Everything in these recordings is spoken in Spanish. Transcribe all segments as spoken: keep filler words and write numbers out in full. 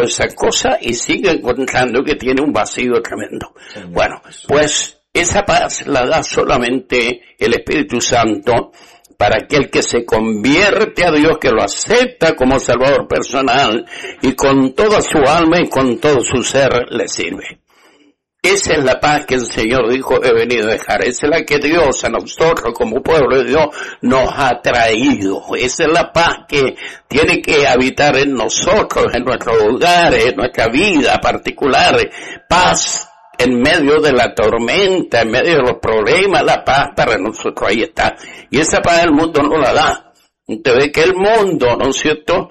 todas esas cosas y sigue encontrando que tiene un vacío tremendo. Señor. Bueno, pues esa paz la da solamente el Espíritu Santo para aquel que se convierte a Dios, que lo acepta como Salvador personal y con toda su alma y con todo su ser le sirve. Esa es la paz que el Señor dijo, he venido a dejar. Esa es la que Dios a nosotros como pueblo de Dios nos ha traído. Esa es la paz que tiene que habitar en nosotros, en nuestros hogares, en nuestra vida particular. Paz en medio de la tormenta, en medio de los problemas, la paz para nosotros ahí está. Y esa paz el mundo no la da. Usted ve que el mundo, ¿no es cierto?,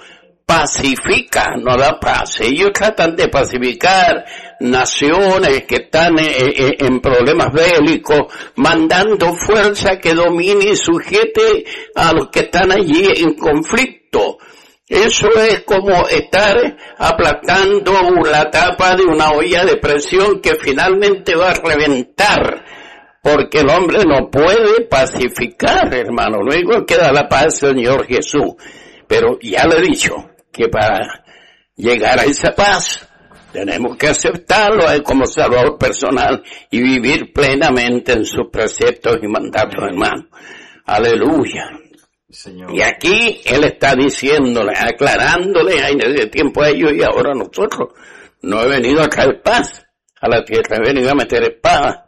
pacifica, no da paz. Ellos tratan de pacificar naciones que están en, en problemas bélicos, mandando fuerza que domine y sujete a los que están allí en conflicto. Eso es como estar aplastando la tapa de una olla de presión que finalmente va a reventar. Porque el hombre no puede pacificar, hermano. Luego queda la paz del Señor Jesús. Pero ya le he dicho que para llegar a esa paz tenemos que aceptarlo a él como Salvador personal y vivir plenamente en sus preceptos y mandatos, hermano. Aleluya. Señor. Y aquí él está diciéndole, aclarándole hay de tiempo a ellos y ahora a nosotros. No he venido a traer paz a la tierra, he venido a meter espada.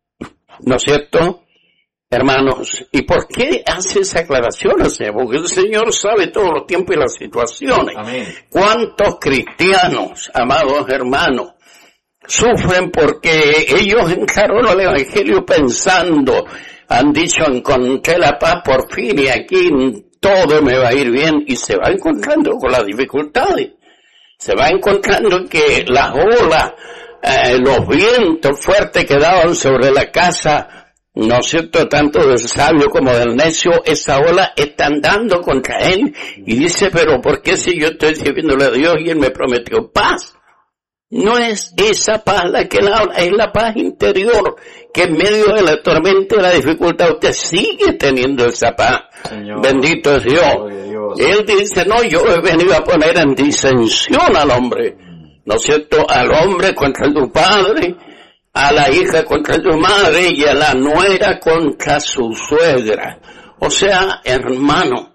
¿No es cierto? Hermanos, ¿y por qué hace esa aclaración? Porque el Señor sabe todos los tiempos y las situaciones. Amén. ¿Cuántos cristianos, amados hermanos, sufren porque ellos entraron al Evangelio pensando, han dicho, encontré la paz por fin y aquí todo me va a ir bien, y se va encontrando con las dificultades? Se va encontrando que las olas, eh, los vientos fuertes que daban sobre la casa, ¿no es cierto?, tanto del sabio como del necio, esa ola están dando contra él. Y dice, pero ¿por qué si yo estoy sirviéndole a Dios y él me prometió paz? No es esa paz la que él habla, es la paz interior, que en medio de la tormenta y la dificultad usted sigue teniendo esa paz. Señor, bendito es Dios. Dios. Él dice, no, yo he venido a poner en disensión al hombre, ¿no es cierto?, al hombre contra su padre, a la hija contra su madre y a la nuera contra su suegra. O sea, hermano,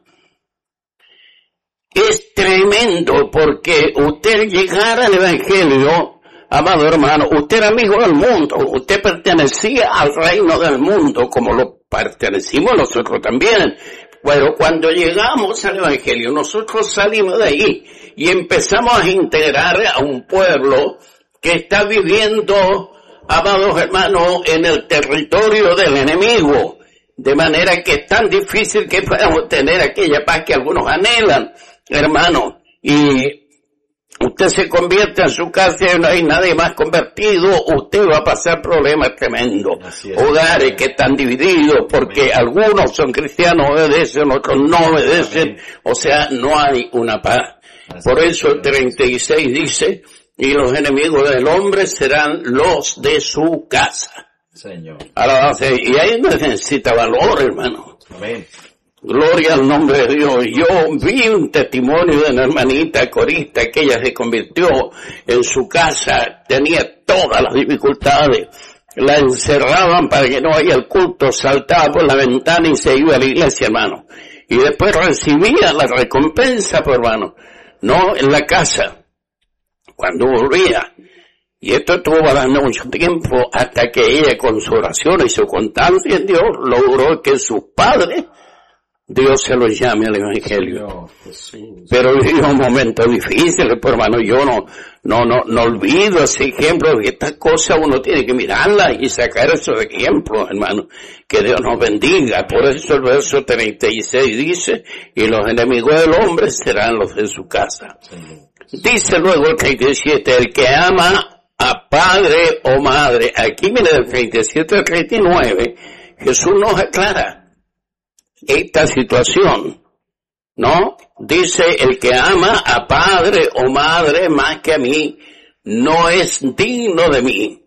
es tremendo porque usted llegar al Evangelio, amado hermano, usted era amigo del mundo, usted pertenecía al reino del mundo como lo pertenecimos nosotros también. Pero cuando llegamos al Evangelio, nosotros salimos de ahí y empezamos a integrar a un pueblo que está viviendo, amados hermanos, en el territorio del enemigo, de manera que es tan difícil que podamos tener aquella paz que algunos anhelan, hermano, y usted se convierte en su casa y no hay nadie más convertido, usted va a pasar problemas tremendos, hogares que están divididos porque algunos son cristianos, obedecen, otros no obedecen, o sea, no hay una paz. Por eso el treinta y seis dice, y los enemigos del hombre serán los de su casa. Señor. Alabanza. Y ahí necesita valor, hermano. Amén. Gloria al nombre de Dios. Yo vi un testimonio de una hermanita corista que ella se convirtió en su casa, tenía todas las dificultades, la encerraban para que no haya el culto, saltaba por la ventana y se iba a la iglesia, hermano. Y después recibía la recompensa, pues, hermano, no en la casa, cuando volvía. Y esto estuvo dando mucho tiempo hasta que ella, con su oración y su constancia en Dios, logró que sus padres, Dios se los llame al Evangelio. Pero vivió un momento difícil, pues, hermano. Yo no, no, no, no olvido ese ejemplo, que estas cosas uno tiene que mirarlas y sacar esos ejemplos, hermano. Que Dios nos bendiga. Por eso el verso treinta y seis dice, y los enemigos del hombre serán los de su casa. Dice luego el treinta y siete, el que ama a padre o madre. Aquí viene del treinta y siete al treinta y nueve, Jesús nos aclara esta situación, ¿no? Dice, el que ama a padre o madre más que a mí, no es digno de mí.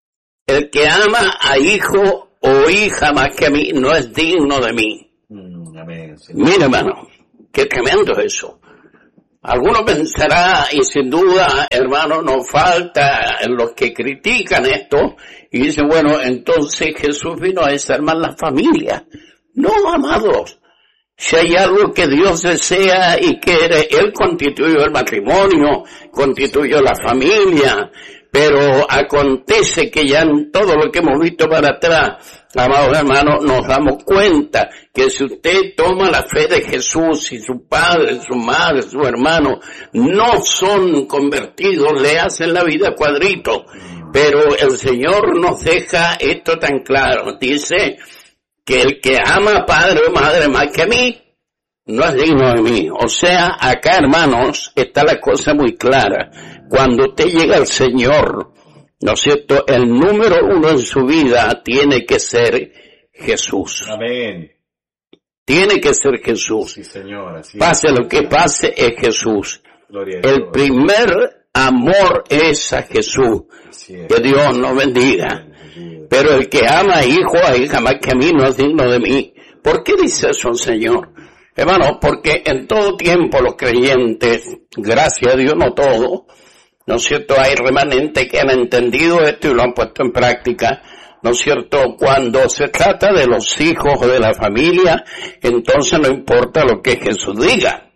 El que ama a hijo o hija más que a mí, no es digno de mí. Mm, amén, Mira, hermano, qué tremendo es eso. Alguno pensará, y sin duda, hermano, no falta los que critican esto y dicen, bueno, entonces Jesús vino a desarmar la familia. No, amados. Si hay algo que Dios desea y quiere, Él constituyó el matrimonio, constituyó la familia, pero acontece que ya en todo lo que hemos visto para atrás, amados hermanos, nos damos cuenta que si usted toma la fe de Jesús y su padre, su madre, su hermano no son convertidos, le hacen la vida cuadrito. Pero el Señor nos deja esto tan claro. Dice que el que ama a padre o madre más que a mí, no es digno de mí. O sea, acá, hermanos, está la cosa muy clara. Cuando usted llega al Señor, ¿no es cierto?, el número uno en su vida tiene que ser Jesús. Amén. Tiene que ser Jesús. Sí, Señor, así pase es. lo que pase, es Jesús. Gloria a El Dios. primer amor es a Jesús. Así es. Que Dios nos bendiga. Pero el que ama a hijo, a hija más que a mí, no es digno de mí. ¿Por qué dice eso el Señor? Hermano, porque en todo tiempo los creyentes, gracias a Dios no todos, ¿no es cierto?, hay remanentes que han entendido esto y lo han puesto en práctica, ¿no es cierto?, cuando se trata de los hijos o de la familia, entonces no importa lo que Jesús diga,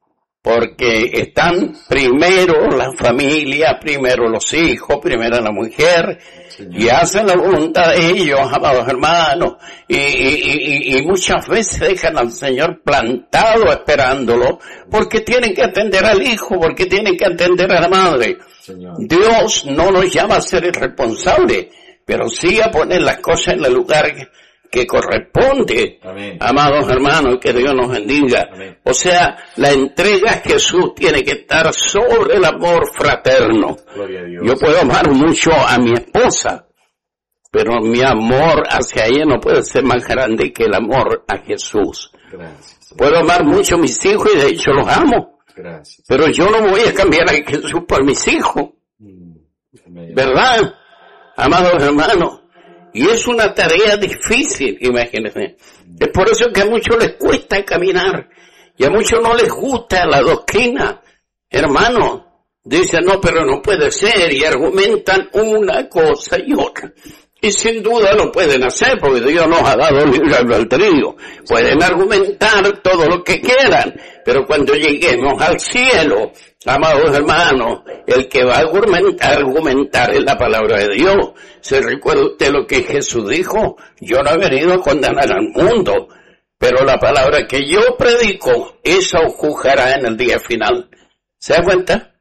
porque están primero la familia, primero los hijos, primero la mujer, y hacen la voluntad de ellos, amados hermanos, y, y, y, y muchas veces dejan al Señor plantado esperándolo, porque tienen que atender al hijo, porque tienen que atender a la madre. Señor. Dios no nos llama a ser irresponsables, pero sí a poner las cosas en el lugar que, que corresponde. Amén. Amados hermanos, que Dios nos bendiga. Amén. O sea, la entrega a Jesús tiene que estar sobre el amor fraterno. Gloria a Dios. Yo puedo amar mucho a mi esposa, pero mi amor hacia ella no puede ser más grande que el amor a Jesús. Gracias. Señor. Puedo amar mucho a mis hijos y de hecho los amo, Gracias. pero yo no voy a cambiar a Jesús por mis hijos, Mm. Amén. ¿verdad? Amados hermanos, y es una tarea difícil, imagínense. Es por eso que a muchos les cuesta caminar y a muchos no les gusta la doctrina. Hermanos, dicen, no, pero no puede ser, y argumentan una cosa y otra. Y sin duda lo pueden hacer, porque Dios nos ha dado libre albedrío. Pueden argumentar todo lo que quieran, pero cuando lleguemos al cielo, amados hermanos, el que va a argumentar, argumentar es la palabra de Dios. ¿Se recuerda usted lo que Jesús dijo? Yo no he venido a condenar al mundo, pero la palabra que yo predico, esa os juzgará en el día final. ¿Se da cuenta?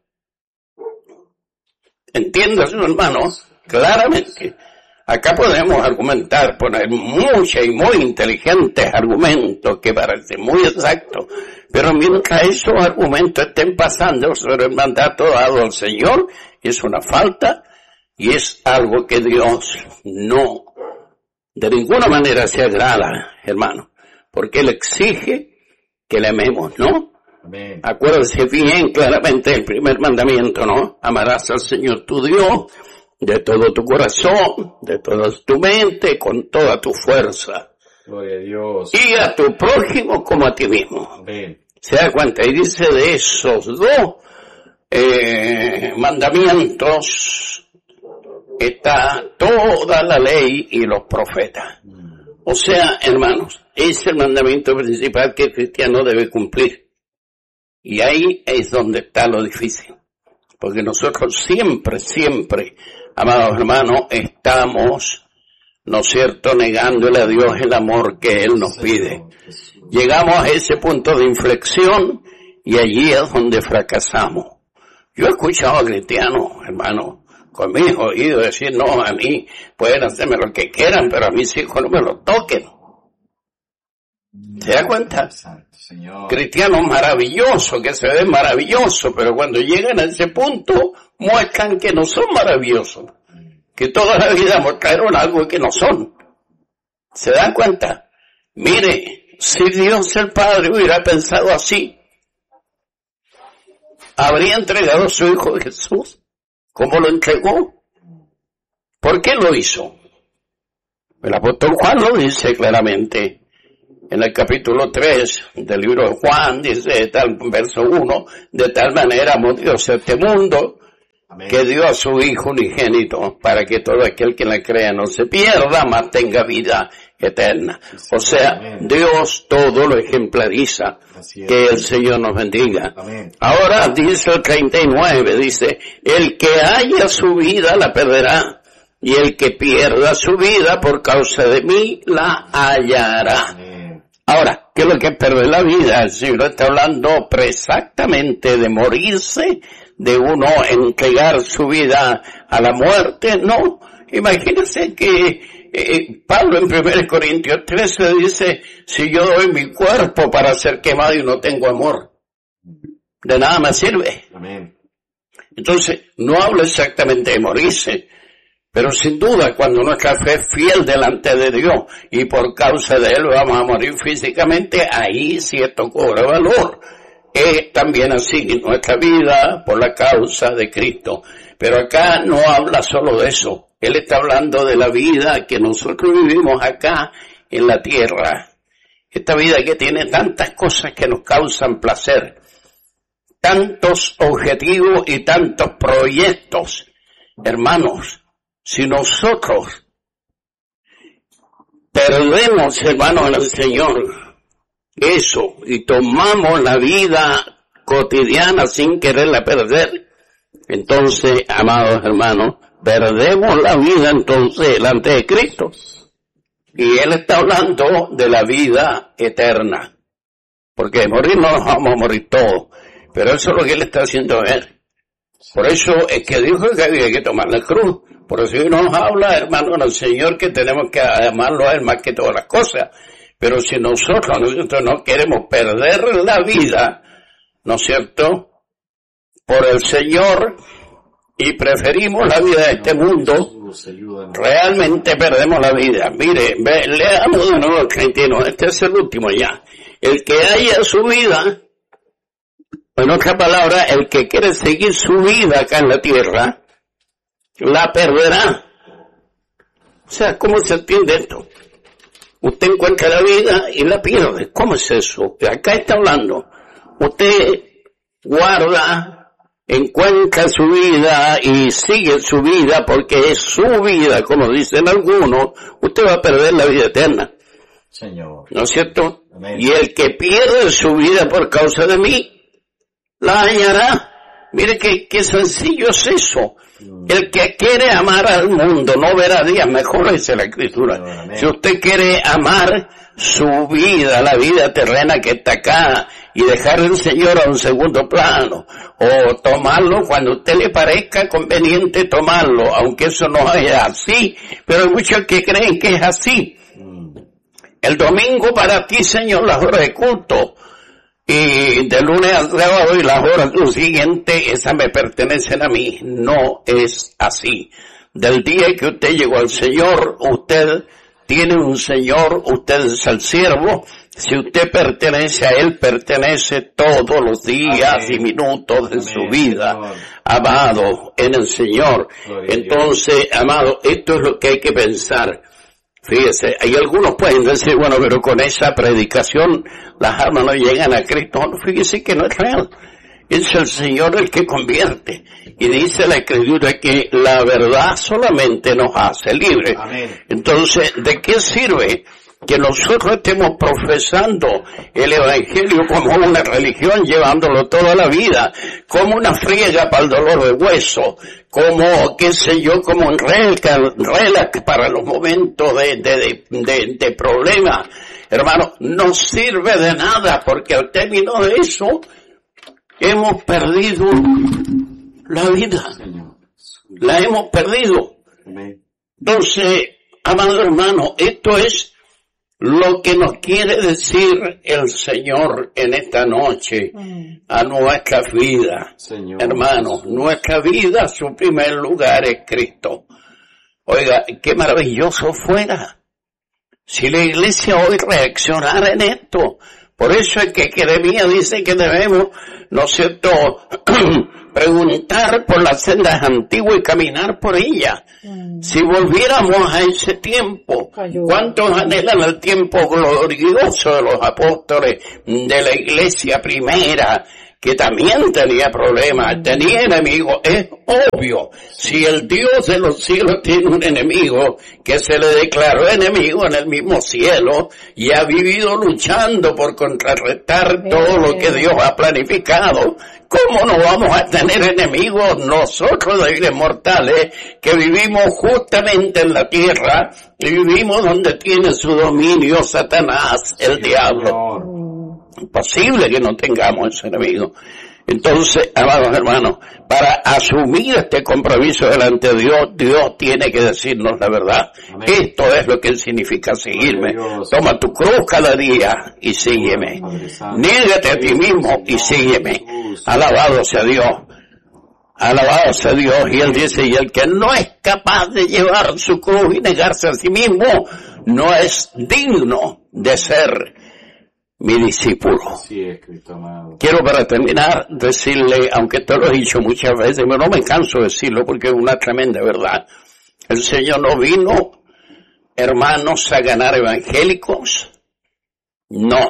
¿Entiendes, hermanos? Claramente. Acá podemos argumentar, poner muchos y muy inteligentes argumentos que parecen muy exactos, pero mientras esos argumentos estén pasando sobre el mandato dado al Señor, es una falta y es algo que Dios no, de ninguna manera se agrada, hermano, porque Él exige que le amemos, ¿no? Amén. Acuérdense bien claramente el primer mandamiento, ¿no? Amarás al Señor tu Dios de todo tu corazón, de toda tu mente, con toda tu fuerza. Gloria a Dios. Y a tu prójimo como a ti mismo. Amén. ¿Se da cuenta? Y dice de esos dos eh, mandamientos está toda la ley y los profetas. O sea, hermanos, es el mandamiento principal que el cristiano debe cumplir. Y ahí es donde está lo difícil. Porque nosotros siempre, siempre, amados hermanos, estamos, ¿no es cierto?, negándole a Dios el amor que Él nos pide. Llegamos a ese punto de inflexión y allí es donde fracasamos. Yo he escuchado a cristianos, hermanos, con mis oídos decir, no, a mí pueden hacerme lo que quieran, pero a mis hijos no me lo toquen. ¿Se da cuenta? Santo Señor. Cristianos maravillosos, que se ven maravillosos, pero cuando llegan a ese punto, muestran que no son maravillosos. Que toda la vida mostraron algo que no son. ¿Se dan cuenta? Mire, si Dios el Padre hubiera pensado así, habría entregado a su Hijo Jesús, como lo entregó. ¿Por qué lo hizo? El apóstol Juan lo dice claramente. en el capítulo tres del libro de Juan, dice tal, verso uno, de tal manera amó Dios este mundo, amén, que dio a su Hijo unigénito para que todo aquel que la crea no se pierda, mas tenga vida eterna. O sea, amén, Dios todo lo ejemplariza. Que el Señor nos bendiga. Amén. Ahora dice el treinta y nueve, dice, el que haya su vida la perderá, y el que pierda su vida por causa de mí la hallará. Amén. Ahora, ¿qué es lo que es perder la vida? El Señor está hablando exactamente de morirse, de uno entregar su vida a la muerte. No, imagínense que Eh, Pablo en primera Corintios trece dice, si yo doy mi cuerpo para ser quemado y no tengo amor, de nada me sirve. Amén. Entonces, no hablo exactamente de morirse, pero sin duda cuando nuestra fe es fiel delante de Dios y por causa de Él vamos a morir físicamente, ahí sí esto cobra valor. Es también así nuestra vida por la causa de Cristo. Pero acá no habla solo de eso. Él está hablando de la vida que nosotros vivimos acá en la tierra. Esta vida que tiene tantas cosas que nos causan placer, tantos objetivos y tantos proyectos. Hermanos, si nosotros perdemos, hermanos, en el Señor, eso, y tomamos la vida cotidiana sin quererla perder, entonces, amados hermanos, perdemos la vida entonces delante de Cristo. Y Él está hablando de la vida eterna. Porque de morir no nos vamos a morir todos. Pero eso es lo que Él está haciendo ver. Por eso es que dijo que había que tomar la cruz. Por eso nos habla, hermano, al Señor, que tenemos que amarlo a Él más que todas las cosas. Pero si nosotros, nosotros no queremos perder la vida, ¿no es cierto?, por el Señor, y preferimos la vida de este mundo, realmente perdemos la vida. Mire, ve, leamos de nuevo el treinta y nueve, este es el último ya. El que haya su vida, en otra palabra, el que quiere seguir su vida acá en la tierra, la perderá. O sea, ¿cómo se entiende esto? Usted encuentra la vida y la pierde. ¿Cómo es eso? Acá está hablando. Usted guarda, encuentra su vida y sigue su vida porque es su vida, como dicen algunos, usted va a perder la vida eterna. Señor. ¿No es cierto? Amén. Y el que pierde su vida por causa de mí, la hallará. Mire qué, qué sencillo es eso. Mm. El que quiere amar al mundo no verá días mejores, dice la Escritura. Amén. Si usted quiere amar su vida, la vida terrena que está acá, y dejar al Señor a un segundo plano, o tomarlo cuando a usted le parezca conveniente tomarlo, aunque eso no es así, pero hay muchos que creen que es así. El domingo para ti, Señor, las horas de culto, y de lunes a sábado y las horas siguientes, esas me pertenecen a mí. No es así. Del día que usted llegó al Señor, usted tiene un Señor, usted es el siervo. Si usted pertenece a Él, pertenece todos los días Amén. Y minutos de Amén, su vida, Señor. Amado en el Señor. Gloria Entonces, amado, esto es lo que hay que pensar. Fíjese, hay algunos pueden decir, bueno, pero con esa predicación las almas no llegan a Cristo. No, fíjese que no es real. Es el Señor el que convierte. Y dice la Escritura que la verdad solamente nos hace libres. Amén. Entonces, ¿de qué sirve que nosotros estemos profesando el Evangelio como una religión, llevándolo toda la vida, como una friega para el dolor de hueso, como, qué sé yo, como un relax para los momentos de, de, de, de, de problemas? Hermano, no sirve de nada, porque al término de eso, hemos perdido la vida. La hemos perdido. Entonces, amado hermano, esto es lo que nos quiere decir el Señor en esta noche a nuestra vida. Señor. Hermano, nuestra vida, su primer lugar es Cristo. Oiga, qué maravilloso fuera si la iglesia hoy reaccionara en esto. Por eso es que Jeremías dice que debemos, ¿no es cierto?, preguntar por las sendas antiguas y caminar por ellas. Mm. Si volviéramos a ese tiempo, Ayuda. ¿Cuántos anhelan el tiempo glorioso de los apóstoles, de la iglesia primera, que también tenía problemas, tenía enemigos? Es obvio, si el Dios de los cielos tiene un enemigo que se le declaró enemigo en el mismo cielo y ha vivido luchando por contrarrestar todo lo que Dios ha planificado, ¿cómo no vamos a tener enemigos nosotros, débiles mortales, que vivimos justamente en la tierra y vivimos donde tiene su dominio Satanás, el diablo? Imposible que no tengamos ese enemigo. Entonces, amados hermanos, para asumir este compromiso delante de Dios, Dios tiene que decirnos la verdad. Amén. Esto es lo que significa seguirme. Toma tu cruz cada día y sígueme. Niégate a ti mismo y sígueme. Alabado sea Dios. Alabado sea Dios. Y Él dice, y el que no es capaz de llevar su cruz y negarse a sí mismo, no es digno de ser mi discípulo. Sí, es Cristo amado. Quiero para terminar decirle, aunque te lo he dicho muchas veces, pero no me canso de decirlo porque es una tremenda verdad. El Señor no vino, hermanos, a ganar evangélicos. No.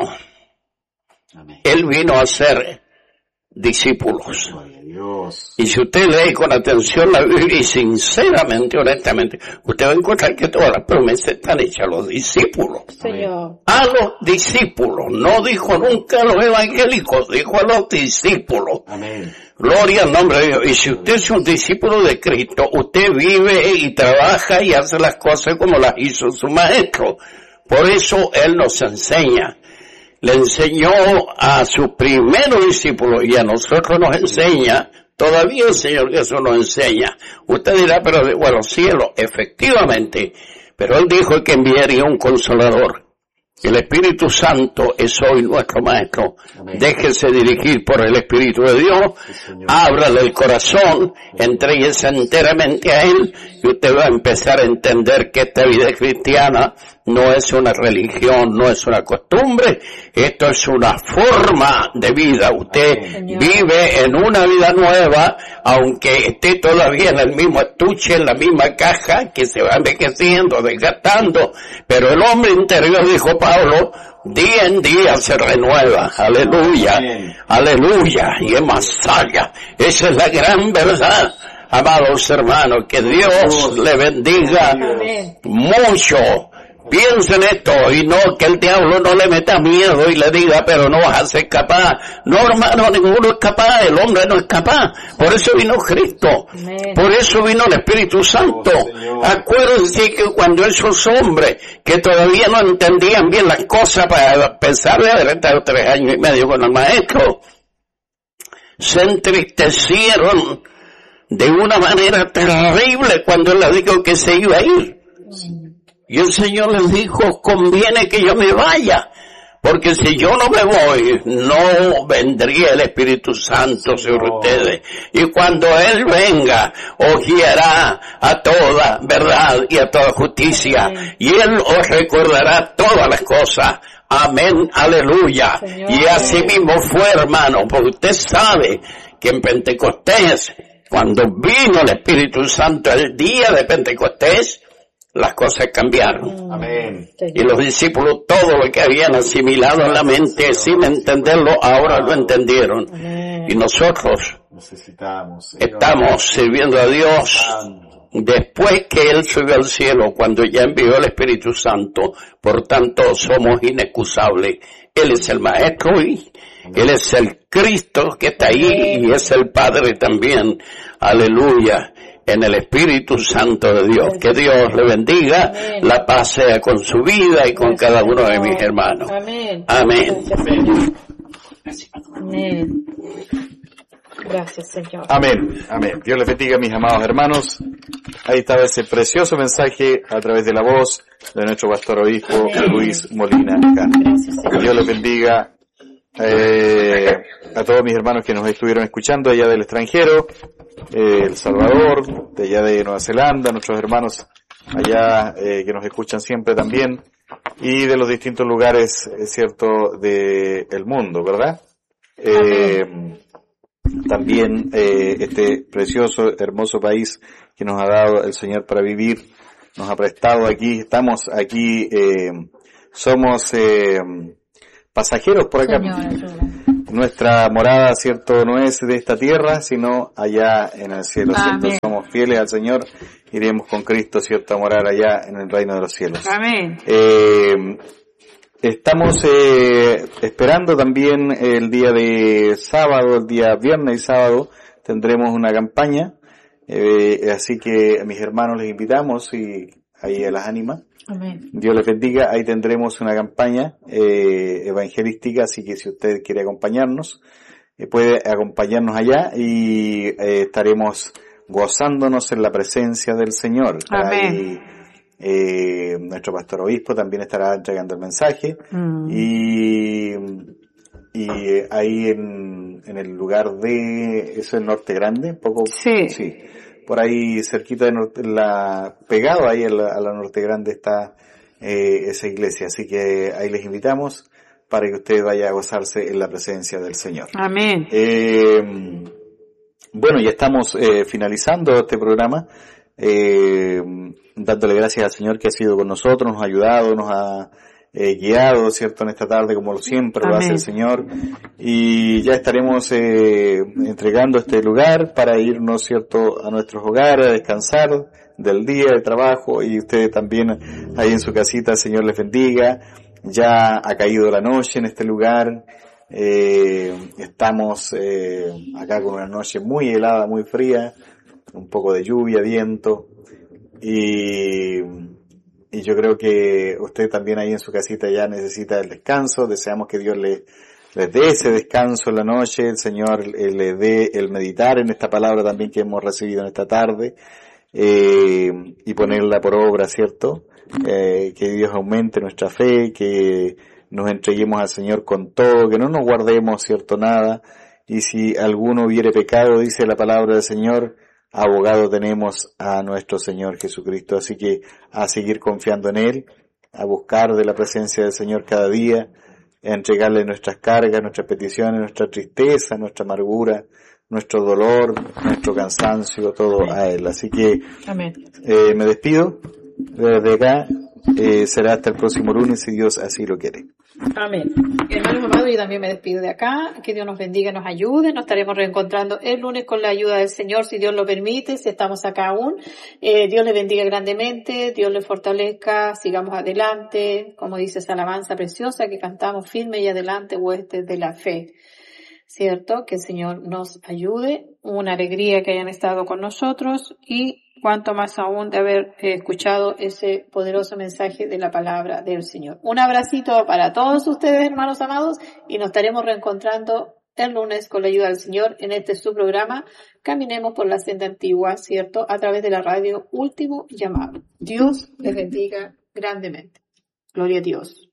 Amén. Él vino a ser discípulos. Dios. Y si usted lee con atención la Biblia y sinceramente, honestamente, usted va a encontrar que todas las promesas están hechas a los discípulos. Señor. A los discípulos. No dijo nunca a los evangélicos, dijo a los discípulos. Amén. Gloria al nombre de Dios. Y si usted es un discípulo de Cristo, usted vive y trabaja y hace las cosas como las hizo su maestro. Por eso Él nos enseña. Le enseñó a sus primeros discípulos y a nosotros nos enseña, todavía el Señor Jesús nos enseña. Usted dirá, pero de bueno, cielo, efectivamente, pero Él dijo que enviaría un consolador. El Espíritu Santo es hoy nuestro Maestro. Amén. Déjese dirigir por el Espíritu de Dios, sí, ábrale el corazón, entréguese enteramente a Él y usted va a empezar a entender que esta vida cristiana no es una religión, no es una costumbre, esto es una forma de vida. Usted Amén. Vive en una vida nueva, aunque esté todavía en el mismo estuche, en la misma caja, que se va envejeciendo, desgastando, pero el hombre interior, dijo Pablo, día en día se renueva. Aleluya, Amén. Aleluya, y es más sabia. Esa es la gran verdad. Amados hermanos, que Dios le bendiga Amén. Mucho. Piensa en esto y no que el diablo no le meta miedo y le diga, pero no vas a ser capaz. No, hermano, ninguno es capaz, el hombre no es capaz. Por eso vino Cristo. Amén. Por eso vino el Espíritu Santo. Oh, acuérdense que cuando esos hombres que todavía no entendían bien las cosas, para pesar de haber estado tres años y medio con el maestro, se entristecieron de una manera terrible cuando él les dijo que se iba a ir. Y el Señor les dijo, conviene que yo me vaya, porque si yo no me voy, no vendría el Espíritu Santo sobre ustedes. Y cuando Él venga, os guiará a toda verdad y a toda justicia. Y Él os recordará todas las cosas. Amén, aleluya. Señor. Y así mismo fue, hermano, porque usted sabe que en Pentecostés, cuando vino el Espíritu Santo el día de Pentecostés, las cosas cambiaron. Amén. Y los discípulos, todo lo que habían asimilado en la mente sin entenderlo, ahora lo entendieron. Amén. Y nosotros necesitamos, estamos sirviendo a Dios después que Él subió al cielo, cuando ya envió el Espíritu Santo. Por tanto, somos inexcusables. Él es el Maestro y Él es el Cristo que está ahí y es el Padre también. Aleluya. En el Espíritu Santo de Dios. Que Dios le bendiga. Amén. La paz sea con su vida y con cada uno de mis hermanos. Amén. Amén. Amén. Gracias, Señor. Amén. Amén. Dios les bendiga, mis amados hermanos. Ahí estaba ese precioso mensaje a través de la voz de nuestro pastor obispo Amén. Luis Molina. Gracias, Señor. Dios les bendiga. Eh, a todos mis hermanos que nos estuvieron escuchando allá del extranjero, eh, El Salvador, de allá de Nueva Zelanda, nuestros hermanos allá eh, que nos escuchan siempre también, y de los distintos lugares, es cierto, del mundo, ¿verdad? Eh, también eh, este precioso, hermoso país que nos ha dado el Señor para vivir, nos ha prestado aquí, estamos aquí, eh, somos eh, pasajeros por acá. Nuestra morada, cierto, no es de esta tierra, sino allá en el cielo, cierto. Amén. Somos fieles al Señor, iremos con Cristo, cierto, a morar allá en el reino de los cielos. Amén. Eh, estamos eh, esperando también el día de sábado, el día viernes y sábado, tendremos una campaña, eh, así que a mis hermanos les invitamos y ahí a las ánimas. Amén. Dios les bendiga, ahí tendremos una campaña eh, evangelística, así que si usted quiere acompañarnos, eh, puede acompañarnos allá y eh, estaremos gozándonos en la presencia del Señor. Amén. Ahí, eh, nuestro pastor obispo también estará entregando el mensaje mm. y, y ahí en, en el lugar de, eso es Norte Grande, un poco, sí. sí. Por ahí cerquita de norte, la, pegado ahí a la, a la Norte Grande está eh, esa iglesia, así que ahí les invitamos para que usted vaya a gozarse en la presencia del Señor. Amén. Eh, bueno, ya estamos eh, finalizando este programa, eh, dándole gracias al Señor que ha sido con nosotros, nos ha ayudado, nos ha eh, guiado, ¿cierto?, en esta tarde como siempre lo hace el Señor, y ya estaremos eh, entregando este lugar para irnos, ¿cierto?, a nuestros hogares, a descansar del día de trabajo, y ustedes también ahí en su casita, el Señor les bendiga. Ya ha caído la noche en este lugar, eh, estamos eh, acá con una noche muy helada, muy fría, un poco de lluvia, viento, y Y yo creo que usted también ahí en su casita ya necesita el descanso. Deseamos que Dios le, les dé ese descanso en la noche. El Señor le dé el meditar en esta palabra también que hemos recibido en esta tarde. Eh, y ponerla por obra, ¿cierto? Eh, que Dios aumente nuestra fe, que nos entreguemos al Señor con todo, que no nos guardemos, ¿cierto? Nada. Y si alguno hubiere pecado, dice la palabra del Señor, abogado tenemos a nuestro Señor Jesucristo, así que a seguir confiando en Él, a buscar de la presencia del Señor cada día, a entregarle nuestras cargas, nuestras peticiones, nuestra tristeza, nuestra amargura, nuestro dolor, nuestro cansancio, todo Amén. A Él. Así que Amén. Eh, me despido desde acá, eh, será hasta el próximo lunes si Dios así lo quiere. Amén. Hermanos amados, yo también me despido de acá. Que Dios nos bendiga y nos ayude. Nos estaremos reencontrando el lunes con la ayuda del Señor, si Dios lo permite, si estamos acá aún. Eh, Dios les bendiga grandemente, Dios les fortalezca, sigamos adelante. Como dice esa alabanza preciosa que cantamos, firme y adelante, huestes de la fe. ¿Cierto? Que el Señor nos ayude. Una alegría que hayan estado con nosotros y cuanto más aún de haber eh, escuchado ese poderoso mensaje de la palabra del Señor. Un abracito para todos ustedes, hermanos amados, y nos estaremos reencontrando el lunes con la ayuda del Señor en este su programa, Caminemos por la Senda Antigua, ¿cierto? A través de la radio Último Llamado. Dios les bendiga grandemente. Gloria a Dios.